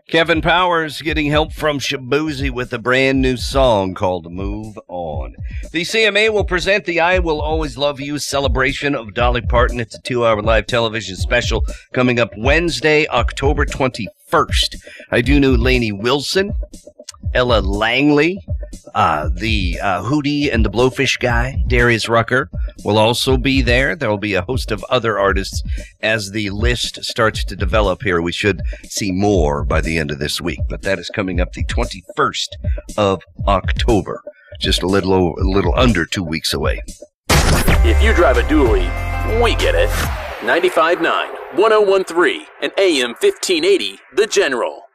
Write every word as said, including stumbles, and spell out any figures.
Kevin Powers getting help from Shaboozey with a brand new song called Move On. The C M A will present the I Will Always Love You celebration of Dolly Parton. It's a two-hour live television special coming up Wednesday, October twenty-first. I do know Lainey Wilson, Ella Langley, uh, the uh, Hootie and the Blowfish guy, Darius Rucker, will also be there. There will be a host of other artists as the list starts to develop here. We should see more by the end of this week, but that is coming up the twenty-first of October. Just a little over, a little under two weeks away. If you drive a dually, we get it. ninety-five point nine, one oh one point three, and A M fifteen eighty, The General.